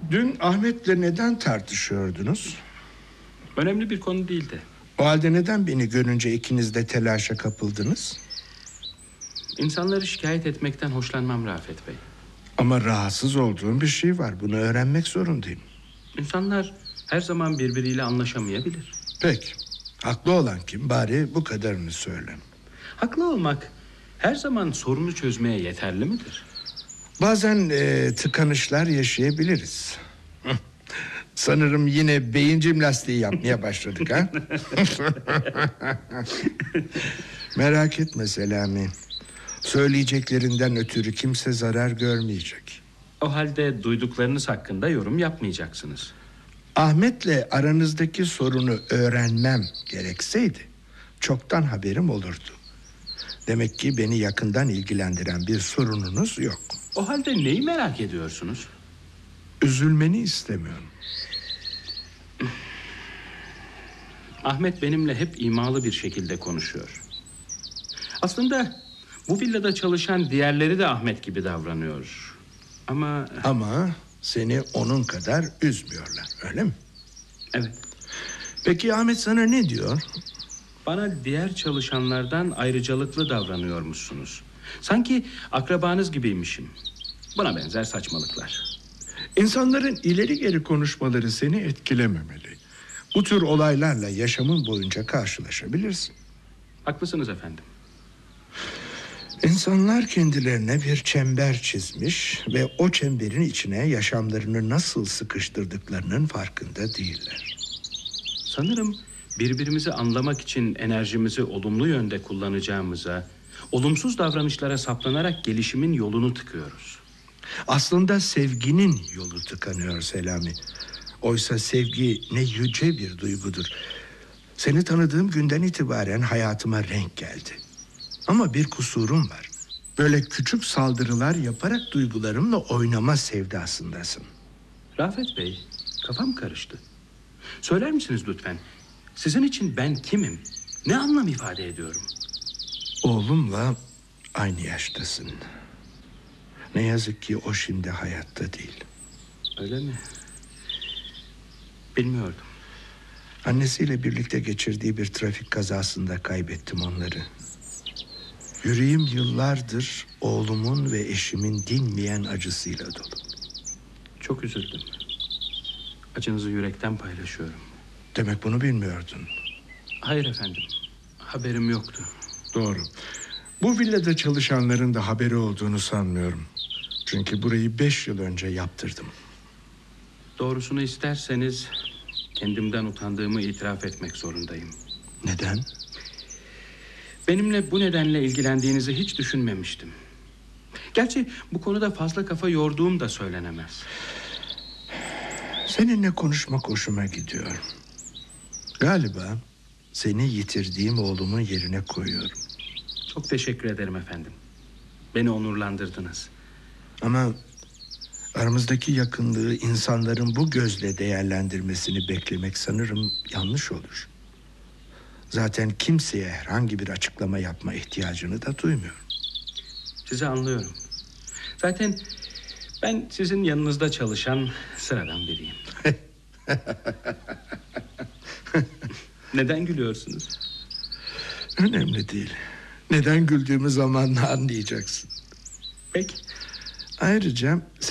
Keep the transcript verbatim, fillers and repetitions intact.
Dün Ahmet'le neden tartışıyordunuz? Önemli bir konu değildi. O halde neden beni görünce ikiniz de telaşa kapıldınız? İnsanları şikayet etmekten hoşlanmam Rafet Bey. Ama rahatsız olduğum bir şey var. Bunu öğrenmek zorundayım. İnsanlar her zaman birbiriyle anlaşamayabilir. Peki. Haklı olan kim? Bari bu kadarını söyle. Haklı olmak her zaman sorunu çözmeye yeterli midir? Bazen e, tıkanışlar yaşayabiliriz. Sanırım yine beyin jimnastiği yapmaya başladık ha? Merak etme Selami. Söyleyeceklerinden ötürü kimse zarar görmeyecek. O halde duyduklarınız hakkında yorum yapmayacaksınız. Ahmet'le aranızdaki sorunu öğrenmem gerekseydi çoktan haberim olurdu. Demek ki beni yakından ilgilendiren bir sorununuz yok. O halde neyi merak ediyorsunuz? Üzülmeni istemiyorum. Ahmet benimle hep imalı bir şekilde konuşuyor. Aslında bu villada çalışan diğerleri de Ahmet gibi davranıyor. Ama... Ama seni onun kadar üzmüyorlar, öyle mi? Evet. Peki Ahmet sana ne diyor? Bana diğer çalışanlardan ayrıcalıklı davranıyormuşsunuz. Sanki akrabanız gibiymişim. Buna benzer saçmalıklar. İnsanların ileri geri konuşmaları seni etkilememeli. Bu tür olaylarla yaşamın boyunca karşılaşabilirsin. Haklısınız efendim. İnsanlar kendilerine bir çember çizmiş ve o çemberin içine yaşamlarını nasıl sıkıştırdıklarının farkında değiller. Sanırım birbirimizi anlamak için enerjimizi olumlu yönde kullanacağımıza, olumsuz davranışlara saplanarak gelişimin yolunu tıkıyoruz. Aslında sevginin yolu tıkanıyor Selami. Oysa sevgi ne yüce bir duygudur. Seni tanıdığım günden itibaren hayatıma renk geldi. Ama bir kusurum var. Böyle küçük saldırılar yaparak duygularımla oynama sevdasındasın. Rafet Bey, kafam karıştı. Söyler misiniz lütfen? Sizin için ben kimim? Ne anlam ifade ediyorum? Oğlumla aynı yaştasın. Ne yazık ki o şimdi hayatta değil. Öyle mi? Bilmiyordum. Annesiyle birlikte geçirdiği bir trafik kazasında kaybettim onları. Yüreğim yıllardır oğlumun ve eşimin dinmeyen acısıyla dolu. Çok üzüldüm. Acınızı yürekten paylaşıyorum. Demek bunu bilmiyordun. Hayır efendim. Haberim yoktu. Doğru. Bu villada çalışanların da haberi olduğunu sanmıyorum. Çünkü burayı beş yıl önce yaptırdım. Doğrusunu isterseniz kendimden utandığımı itiraf etmek zorundayım. Neden? Benimle bu nedenle ilgilendiğinizi hiç düşünmemiştim. Gerçi bu konuda fazla kafa yorduğum da söylenemez. Seninle konuşmak hoşuma gidiyor. Galiba seni yitirdiğim oğlumun yerine koyuyorum. Çok teşekkür ederim efendim. Beni onurlandırdınız. Ama aramızdaki yakınlığı insanların bu gözle değerlendirmesini beklemek sanırım yanlış olur. Zaten kimseye herhangi bir açıklama yapma ihtiyacını da duymuyorum. Sizi anlıyorum. Zaten ben sizin yanınızda çalışan sıradan biriyim. Neden gülüyorsunuz? Önemli değil. Neden güldüğümü zamanla anlayacaksın. Peki. Ayrıca